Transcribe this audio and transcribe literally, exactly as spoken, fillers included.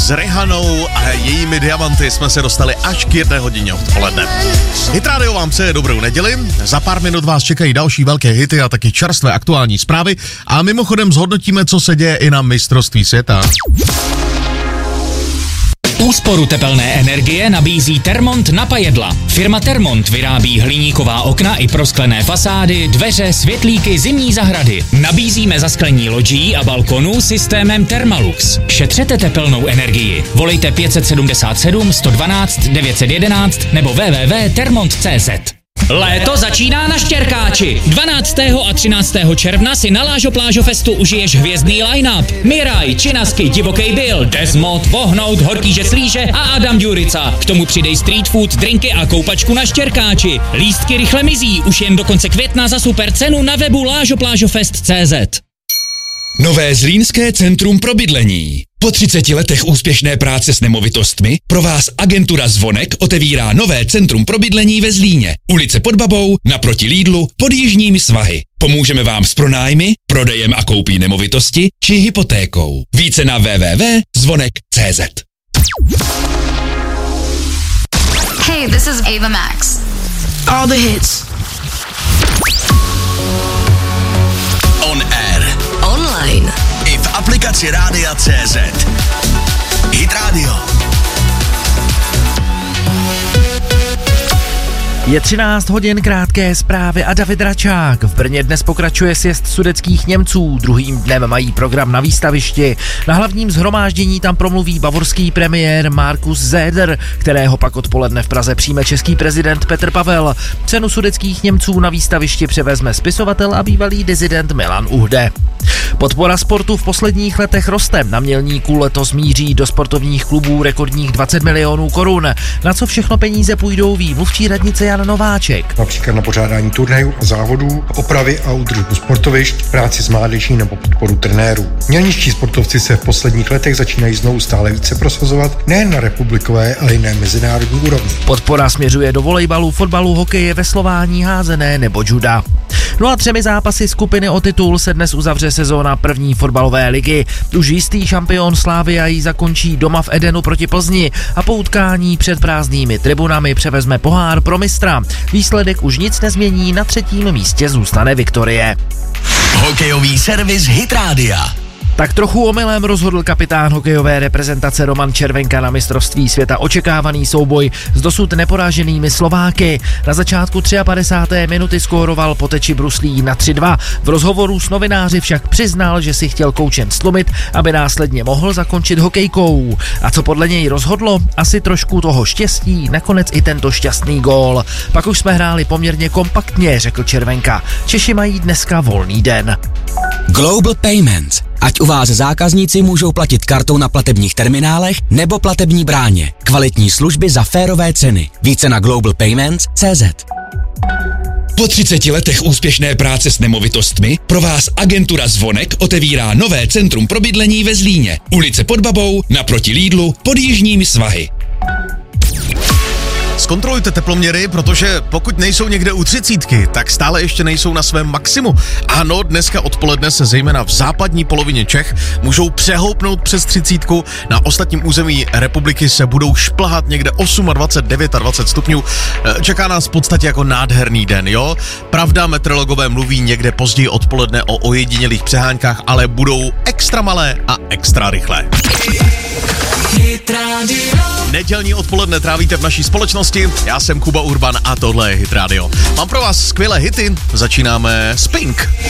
s Rihanou a jejími diamanty jsme se dostali až k jedné hodině odpoledne. Hit Radio vám přeje dobrou neděli, za pár minut vás čekají další velké hity a taky čerstvé aktuální zprávy a mimochodem zhodnotíme, co se děje i na mistrovství světa. Úsporu tepelné energie nabízí Thermont na Pajedla. Firma Thermont vyrábí hliníková okna i prosklené fasády, dveře, světlíky, zimní zahrady. Nabízíme zasklení loďí a balkonů systémem Thermalux. Šetřete tepelnou energii. Volejte pět sedm sedm, sto dvanáct, devět set jedenáct nebo w w w tečka thermont tečka c z. Léto začíná na Štěrkáči. dvanáctého a třináctého června si na Lážo Plážo Festu užiješ hvězdný line-up. Miraj, Činasky, Divokej Bill, Desmod, Vohnout, Horký Žeslíže a Adam Ďurica. K tomu přidej street food, drinky a koupačku na Štěrkáči. Lístky rychle mizí, už jen do konce května za super cenu na webu lážo plážo fest tečka c z. Nové Zlínské centrum pro bydlení. Po třiceti letech úspěšné práce s nemovitostmi pro vás agentura Zvonek otevírá nové centrum pro bydlení ve Zlíně. Ulice Pod Babou, naproti Lidlu, pod Jižními svahy. Pomůžeme vám s pronájmy, prodejem a koupí nemovitosti či hypotékou. Více na w w w tečka zvonek tečka c z. Hey, this is Ava Max. All the hits. On air. Online. I v aplikaci Rádia C Z. Hit Radio. Je třináct hodin, krátké zprávy a David Račák. V Brně dnes pokračuje sjezd sudetských Němců. Druhým dnem mají program na výstavišti. Na hlavním shromáždění tam promluví bavorský premiér Markus Söder, kterého pak odpoledne v Praze přijme český prezident Petr Pavel. Cenu sudetských Němců na výstavišti převezme spisovatel a bývalý disident Milan Uhde. Podpora sportu v posledních letech roste. Na Mělníku letos míří do sportovních klubů rekordních dvacet milionů korun. Na co všechno peníze půjdou, ví mluvčí radnice Jan Nováček. Například na pořádání turnajů a závodů, opravy a údržbu sportovišť, práci s mládeží nebo podporu trenérů. Mělničtí sportovci se v posledních letech začínají znovu stále více prosazovat nejen na republikové, ale i na mezinárodní úrovni. Podpora směřuje do volejbalu, fotbalu, hokeje, veslování, házené nebo juda. No a třemi zápasy skupiny o titul se dnes uzavře sezóna první fotbalové ligy. Už jistý šampion Slavia ji zakončí doma v Edenu proti Plzni a po utkání před prázdnými tribunami převezme pohár pro mistra. Výsledek už nic nezmění, na třetím místě zůstane Viktorie. Hokejový servis Hit Rádia. Tak trochu omylem rozhodl kapitán hokejové reprezentace Roman Červenka na mistrovství světa očekávaný souboj s dosud neporáženými Slováky. Na začátku padesáté třetí minuty skóroval po teči bruslí na tři dva. V rozhovoru s novináři však přiznal, že si chtěl koučem slomit, aby následně mohl zakončit hokejkou. A co podle něj rozhodlo? Asi trošku toho štěstí, nakonec i tento šťastný gól. Pak už jsme hráli poměrně kompaktně, řekl Červenka. Češi mají dneska volný den. Global Payments. Ať u vás zákazníci můžou platit kartou na platebních terminálech nebo platební bráně. Kvalitní služby za férové ceny. Více na global payments tečka cé zet. Po třiceti letech úspěšné práce s nemovitostmi pro vás agentura Zvonek otevírá nové centrum pro bydlení ve Zlíně. Ulice Pod Babou, naproti Lidlu, pod Jižními svahy. Zkontrolujte teploměry, protože pokud nejsou někde u třicítky, tak stále ještě nejsou na svém maximu. Ano, dneska odpoledne se zejména v západní polovině Čech můžou přehoupnout přes třicítku, na ostatním území republiky se budou šplhat někde dvacet osm, dvacet devět stupňů. Čeká nás v podstatě jako nádherný den, jo? Pravda, meteorologové mluví někde později odpoledne o ojedinělých přeháňkách, ale budou extra malé a extra rychlé. Nedělní odpoledne trávíte v naší společnosti, já jsem Kuba Urban a tohle je Hit Radio. Mám pro vás skvělé hity, začínáme s Pink.